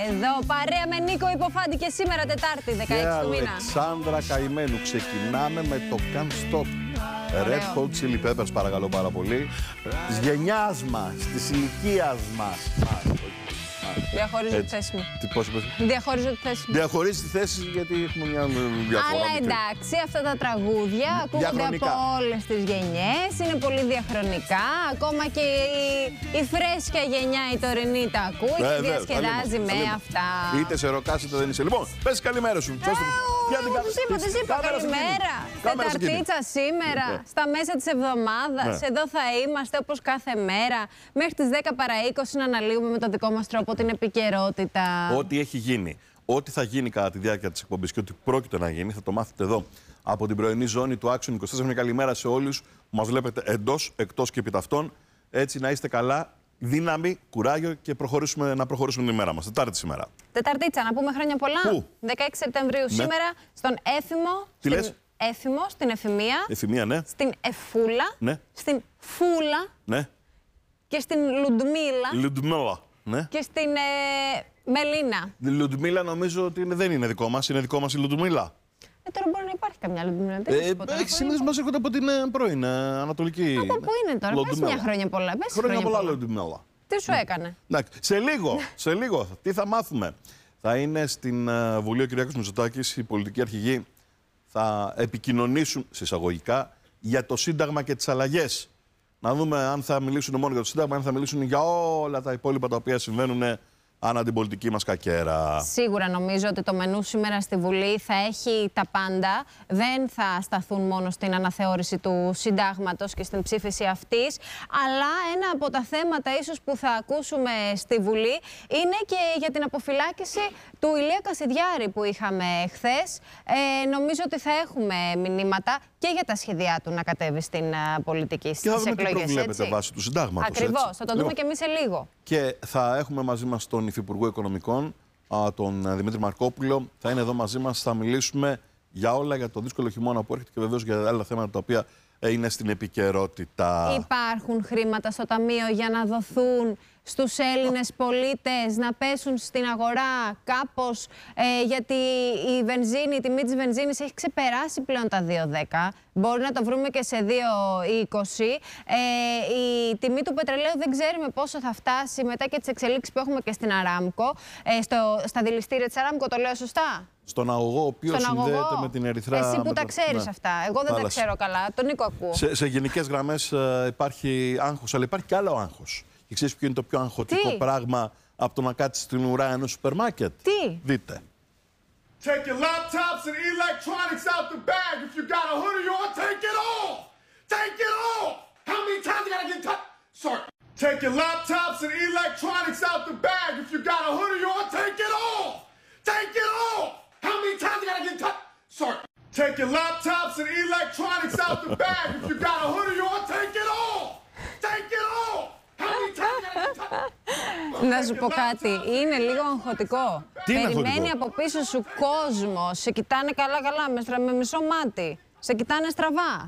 Εδώ παρέα με Νίκο Υποφάντη και σήμερα Τετάρτη 16 του μήνα. Αλεξάνδρα Καημένου. Ξεκινάμε με το Can't Stop. Red Hot Chili Peppers, παρακαλώ πάρα πολύ. Της γενιάς μας, της ηλικίας μας. Διαχωρίζω τη θέση μου. Πώς είπες? Διαχωρίζω τη θέση μου. Διαχωρίζει τη θέση γιατί έχουμε μια διαφορά. Αλλά εντάξει, αυτά τα τραγούδια ακούγονται από όλες τις γενιές, είναι πολύ διαχρονικά. Ακόμα και η φρέσκια γενιά, η τωρινή, τα ακούει και διασκεδάζει με αυτά. Είτε σε ροκάς είτε δεν είσαι. Λοιπόν, πες καλημέρα σου. Τους είπα καλημέρα. Τεταρτίτσα σήμερα, στα μέσα της εβδομάδας. Εδώ θα είμαστε όπως κάθε μέρα. Μέχρι τις 10 παρά 20 να αναλύουμε με τον δικό μας τρόπο την επικαιρότητα. Ό,τι έχει γίνει, ό,τι θα γίνει κατά τη διάρκεια της εκπομπής και ό,τι πρόκειται να γίνει, θα το μάθετε εδώ από την πρωινή ζώνη του Action 24. Μια καλημέρα σε όλους που μας βλέπετε εντός, εκτός και επί ταυτών. Έτσι να είστε καλά, δύναμη, κουράγιο και να προχωρήσουμε την ημέρα μας. Τετάρτη σήμερα. Τεταρτίτσα, να πούμε χρόνια πολλά. Πού? 16 Σεπτεμβρίου σήμερα στον Έφημο. Τι λες? Έφημο, στην Εφημεία. Εφημεία, ναι. Στην Εφούλα. Ναι. Στην Φούλα. Ναι. Και στην Λουντμίλα. Λουντμίλα. Ναι. Και στην Μελίνα. Η Λουντμίλα νομίζω ότι δεν είναι δικό μας. Είναι δικό μας η Λουντμίλα. Τώρα μπορεί να υπάρχει καμιά Λουντμίλα. Συνήθως μας έρχονται από την πρώην Ανατολική. Από πού είναι τώρα? Πες μια χρόνια πολλά. Χρόνια πολλά Λουντμίλα. Τι σου έκανε? Σε λίγο, τι θα μάθουμε. Θα είναι στην Βουλή ο Κυριάκος Μητσοτάκης, οι πολιτικοί αρχηγοί θα επικοινωνήσουν συσσαγωγικά για το Σύνταγμα και τις αλλαγές. Να δούμε αν θα μιλήσουν μόνο για το Σύνταγμα, αν θα μιλήσουν για όλα τα υπόλοιπα τα οποία συμβαίνουν ανά την πολιτική μας κακέρα. Σίγουρα νομίζω ότι το μενού σήμερα στη Βουλή θα έχει τα πάντα. Δεν θα σταθούν μόνο στην αναθεώρηση του Συντάγματος και στην ψήφιση αυτής. Αλλά ένα από τα θέματα ίσως που θα ακούσουμε στη Βουλή είναι και για την αποφυλάκηση του Ηλία Κασιδιάρη που είχαμε χθες. Νομίζω ότι θα έχουμε μηνύματα και για τα σχέδιά του να κατέβει στην πολιτική στις εκλογές. Και θα δούμε τι προβλέπεται βάσει του Συντάγματος. Ακριβώς, θα το δούμε και εμείς σε λίγο. Και θα έχουμε μαζί μας τον Υφυπουργό Οικονομικών, τον Δημήτρη Μαρκόπουλο. Θα είναι εδώ μαζί μας, θα μιλήσουμε για όλα, για το δύσκολο χειμώνα που έρχεται και βεβαίως για άλλα θέματα τα οποία είναι στην επικαιρότητα. Υπάρχουν χρήματα στο Ταμείο για να δοθούν στους Έλληνες πολίτες, να πέσουν στην αγορά κάπως, γιατί η τιμή της βενζίνης έχει ξεπεράσει πλέον τα 2,10. Μπορεί να το βρούμε και σε 2,20. Η τιμή του πετρελαίου δεν ξέρουμε πόσο θα φτάσει μετά και τις εξελίξεις που έχουμε και στην Αράμκο. Στα δηληστήρια της Αράμκο, το λέω σωστά? Στον αγωγό, ο οποίος συνδέεται με την Ερυθρά. Εσύ που τα ξέρεις αυτά. Εγώ δεν τα ξέρω καλά. Τον Νίκο ακούω. Σε γενικές γραμμές υπάρχει άγχος, αλλά υπάρχει και άλλο άγχος. Και ξέρεις ποιο είναι το πιο αγχωτικό πράγμα από το να κάτσεις στην ουρά ενός σούπερ μάρκετ? Τι? Δείτε. Take your laptops and electronics out the bag. If you got a hoodie on, take it off. Take it off. How many times I gotta get touched? Sorry. Take your laptops and electronics out the bag. If you got a hoodie on, take it off. Take it off. How many times I gotta get touched? Sorry. Take your laptops and electronics out the bag. If you got a hoodie on, take it off. Take it off. Να σου πω κάτι, είναι λίγο αγχωτικό. Περιμένει από πίσω σου κόσμο, σε κοιτάνε καλά-καλά, με μισό μάτι. Σε κοιτάνε στραβά.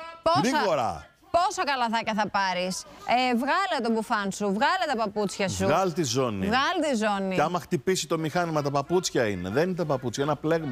Πόσα καλαθάκια θα πάρεις? Βγάλε τον μπουφάν σου, βγάλε τα παπούτσια σου. Βγάλε τη ζώνη. Βγάλε τη ζώνη. Και άμα χτυπήσει το μηχάνημα, τα παπούτσια είναι. Δεν είναι τα παπούτσια, ένα πλέγμα.